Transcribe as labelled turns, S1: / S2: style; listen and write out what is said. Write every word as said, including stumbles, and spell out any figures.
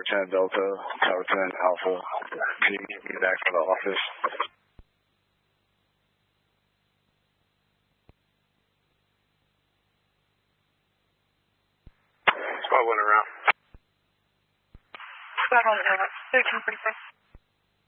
S1: ten Delta, Tower ten Alpha. Can you get me back to the office?
S2: Squad one around.
S3: Squad one around. thirteen forty-five.